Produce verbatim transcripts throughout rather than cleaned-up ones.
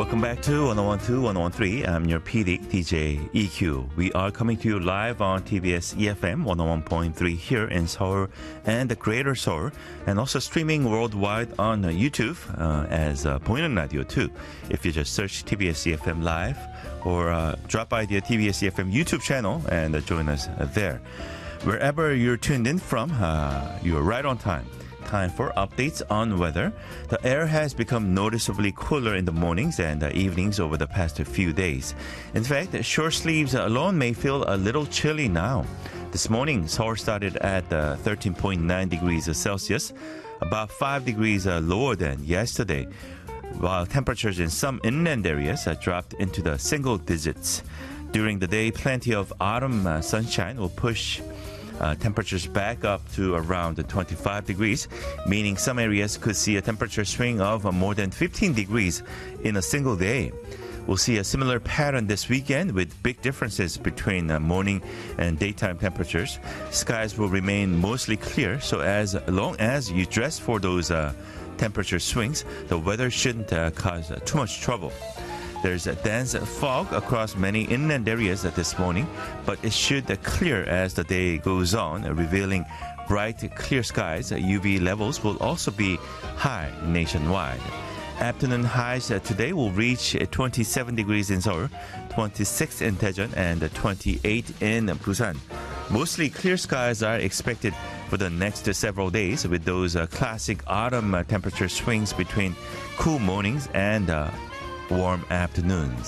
welcome back to one oh one two, one oh one three. I'm your P D, D J E Q. We are coming to you live on T B S E F M one oh one point three here in Seoul and the Greater Seoul, and also streaming worldwide on YouTube uh, as uh, 보이는 radio too. If you just search T B S E F M Live or uh, drop by the T B S E F M YouTube channel and uh, join us uh, there. Wherever you're tuned in from, uh, you're right on time. Time for updates on weather. The air has become noticeably cooler in the mornings and uh, evenings over the past few days. In fact, short sleeves alone may feel a little chilly now. This morning, Seoul started at uh, thirteen point nine degrees Celsius, about five degrees uh, lower than yesterday, while temperatures in some inland areas uh, dropped into the single digits. During the day, plenty of autumn uh, sunshine will push Uh, temperatures back up to around twenty-five degrees, meaning some areas could see a temperature swing of uh, more than fifteen degrees in a single day. We'll see a similar pattern this weekend with big differences between uh, morning and daytime temperatures. Skies will remain mostly clear, so as long as you dress for those uh, temperature swings, the weather shouldn't uh, cause uh, too much trouble. There's a dense fog across many inland areas this morning, but it should clear as the day goes on, revealing bright, clear skies. U V levels will also be high nationwide. Afternoon highs today will reach twenty-seven degrees in Seoul, twenty-six in Daejeon, and twenty-eight in Busan. Mostly clear skies are expected for the next several days, with those uh, classic autumn uh, temperature swings between cool mornings and uh, warm afternoons.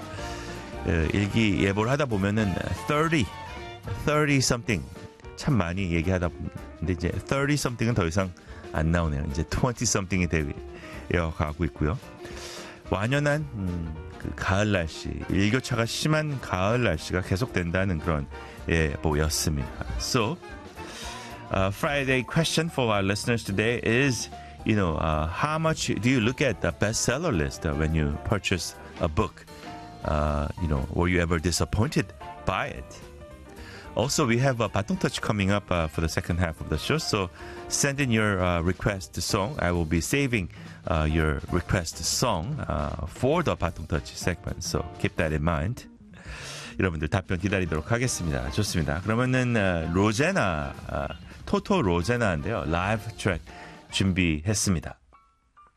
어, 일기예보를 하다 보면은 thirty, thirty something 참 많이 얘기하다 근데 이제 thirty something은 더 이상 안 나오네요. 이제 twenty something이 되어 가고 있고요. 완연한 음, 그 가을 날씨, 일교차가 심한 가을 날씨가 계속된다는 그런 예보였습니다. So, uh, Friday question for our listeners today is, you know, uh, how much do you look at the bestseller list uh, when you purchase a book? Uh, you know, were you ever disappointed by it? Also, we have a Batong Touch coming up uh, for the second half of the show, so send in your uh, request song. I will be saving uh, your request song uh, for the Batong Touch segment, so keep that in mind. 여러분들 답변 기다리도록 하겠습니다. 좋습니다. 그러면은 uh, 로제나, uh, 토토 로제나인데요. 라이브 트랙 준비했습니다.